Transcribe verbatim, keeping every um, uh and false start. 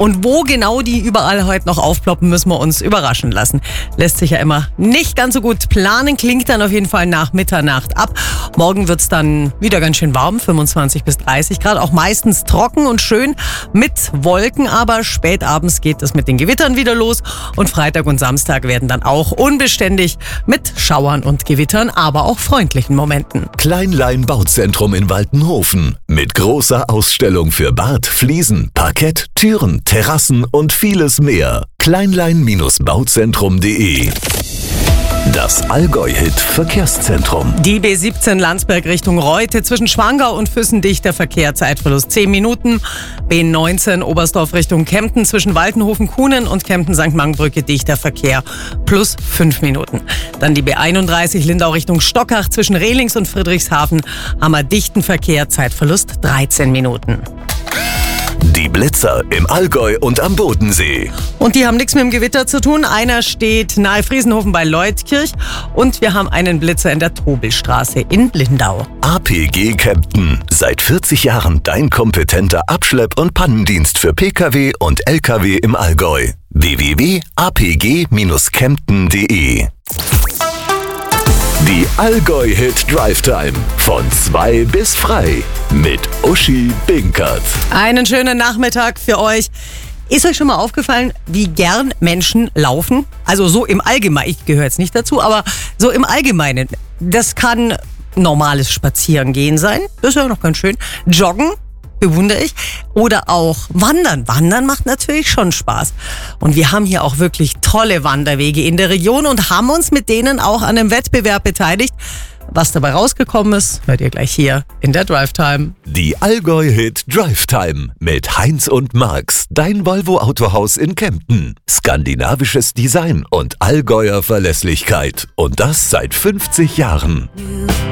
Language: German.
Und wo genau die überall heute noch aufploppen, müssen wir uns überraschen lassen. Lässt sich ja immer nicht ganz so gut planen, klingt dann auf jeden Fall nach Mitternacht ab. Morgen wird's dann wieder ganz schön warm, fünfundzwanzig bis dreißig Grad, auch meistens trocken und schön mit Wolken, aber spätabends geht es mit den Gewittern wieder los und Freitag und Samstag werden dann auch unbeständig mit Schauern und Gewittern, aber auch freundlichen Momenten. Kleinlein Bauzentrum in Waltenhofen mit großer Ausstellung für Bad, Fliesen, Parkett, Türen, Terrassen und vieles mehr. kleinlein Bauzentrum punkt de. Das Allgäu-Hit Verkehrszentrum. Die B siebzehn Landsberg Richtung Reute zwischen Schwangau und Füssen dichter Verkehr, Zeitverlust zehn Minuten. B neunzehn Oberstdorf Richtung Kempten zwischen Waltenhofen-Kuhnen und Kempten-Sankt Mark-Brücke dichter Verkehr plus fünf Minuten. Dann die B einunddreißig Lindau Richtung Stockach zwischen Rehlings und Friedrichshafen haben wir dichten Verkehr, Zeitverlust dreizehn Minuten. Die Blitzer im Allgäu und am Bodensee. Und die haben nichts mit dem Gewitter zu tun. Einer steht nahe Friesenhofen bei Leutkirch und wir haben einen Blitzer in der Tobelstraße in Lindau. A P G Kempten. Seit vierzig Jahren dein kompetenter Abschlepp- und Pannendienst für Pkw und Lkw im Allgäu. w w w punkt a p g kempten punkt de. Die Allgäu-Hit Drive Time. Von zwei bis frei. Mit Uschi Binkert. Einen schönen Nachmittag für euch. Ist euch schon mal aufgefallen, wie gern Menschen laufen? Also so im Allgemeinen, ich gehöre jetzt nicht dazu, aber so im Allgemeinen. Das kann normales Spazierengehen sein, das ist ja noch ganz schön. Joggen, bewundere ich. Oder auch Wandern. Wandern macht natürlich schon Spaß. Und wir haben hier auch wirklich tolle Wanderwege in der Region und haben uns mit denen auch an einem Wettbewerb beteiligt. Was dabei rausgekommen ist, hört ihr gleich hier in der Drive Time. Die Allgäu-Hit Drive Time mit Heinz und Marx, dein Volvo Autohaus in Kempten. Skandinavisches Design und Allgäuer Verlässlichkeit. Und das seit fünfzig Jahren.